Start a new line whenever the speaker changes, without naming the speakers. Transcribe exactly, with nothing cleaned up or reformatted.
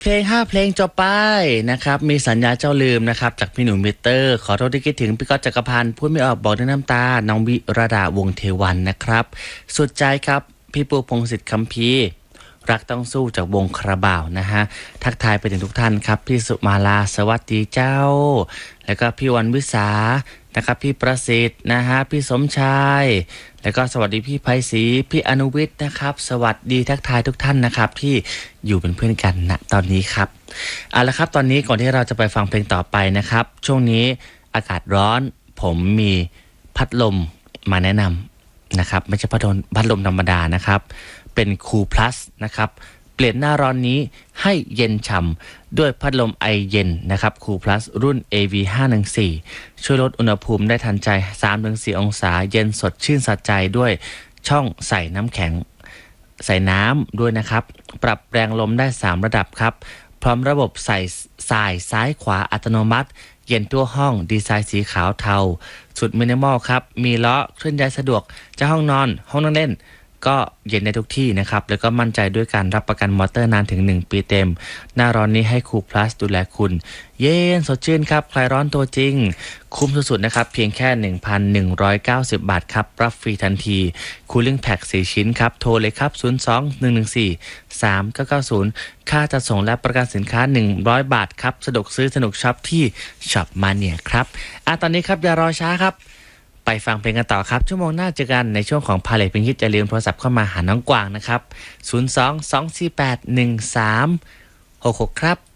เพลงห้าเพลงจบไปนะครับมีสัญญาเจ้าลืมนะครับจากพี่หนุ่มมิเตอร์ขอโทษที่คิดถึงพี่ก๊อตจักรพันธ์พูดไม่ออกบอกด้วยน้ำตาน้องวิรดาวงเทวันนะครับสุดใจครับพี่ปูพงศิษฐ์คัมภีร์รักต้องสู้จากวงคาราบาวนะฮะทักทายไปถึงทุกท่านครับพี่สุมาลาสวัสดีเจ้าแล้วก็พี่วันวิสานะครับพี่ประสิทธิ์นะฮะพี่สมชายแล้วก็สวัสดีพี่ไพศรีพี่อนุวิทย์นะครับสวัสดีทักทายทุกท่านนะครับที่อยู่เป็นเพื่อนกันณตอนนี้ครับเอาละครับตอนนี้ก่อนที่เราจะไปฟังเพลงต่อไปนะครับช่วงนี้อากาศร้อนผมมีพัดลมมาแนะนำนะครับไม่ใช่พัดลมพัดลมธรรมดานะครับเป็นคูลพลัสนะครับเปลี่ยนหน้าร้อนนี้ให้เย็นฉ่ำด้วยพัดลมไอเย็นนะครับคูลพลัสรุ่น เอ วี ห้าหนึ่งสี่ ช่วยลดอุณหภูมิได้ทันใจ สามถึงสี่ องศาเย็นสดชื่นสะใจด้วยช่องใส่น้ำแข็งใส่น้ำด้วยนะครับปรับแรงลมได้สามระดับครับพร้อมระบบใส่สายซ้ายขวาอัตโนมัติเย็นทั่วห้องดีไซน์สีขาวเทาสุดมินิมอลครับมีล้อเคลื่อนย้ายสะดวกจะห้องนอนห้องนั่งเล่นก็เย็นในทุกที่นะครับแล้วก็มั่นใจด้วยการรับประกันมอเตอร์นานถึงหนึ่งปีเต็มหน้าร้อนนี้ให้คูลพลัสดูแลคุณเย็นสดชื่นครับคลายร้อนตัวจริงคุ้มสุดๆนะครับเพียงแค่ หนึ่งพันหนึ่งร้อยเก้าสิบ บาทครับรับฟรีทันที Cooling Pack สี่ชิ้นครับโทรเลยครับศูนย์ สอง หนึ่ง หนึ่ง สี่ สาม เก้า เก้า ศูนย์ค่าจัดส่งและประกันสินค้าหนึ่งร้อยบาทครับสะดวกซื้อสนุกช็อปที่ช็อปมาเนียครับอ่ะตอนนี้ครับอย่ารอช้าครับไปฟังเพลงกันต่อครับชั่วโมงหน้าเจอกันในช่วงของพาเลทเพลงฮิตอย่าลืมโทรศัพท์เข้ามาหาน้องกวางนะครับศูนย์ สอง สอง สี่ แปด หนึ่ง สาม หก หกครับ